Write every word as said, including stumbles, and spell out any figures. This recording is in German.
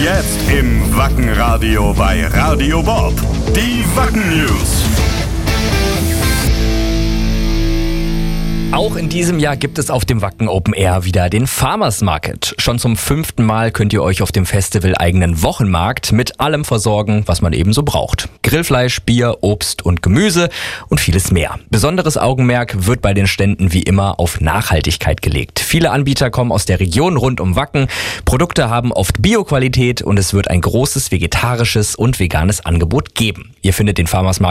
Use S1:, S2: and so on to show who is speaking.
S1: Jetzt im Wackenradio bei Radio Bob. Die Wacken News.
S2: Auch in diesem Jahr gibt es auf dem Wacken Open Air wieder den Farmers Market. Schon zum fünften Mal könnt ihr euch auf dem Festival eigenen Wochenmarkt mit allem versorgen, was man eben so braucht. Grillfleisch, Bier, Obst und Gemüse und vieles mehr. Besonderes Augenmerk wird bei den Ständen wie immer auf Nachhaltigkeit gelegt. Viele Anbieter kommen aus der Region rund um Wacken. Produkte haben oft Bio-Qualität und es wird ein großes vegetarisches und veganes Angebot geben. Ihr findet den Farmers Market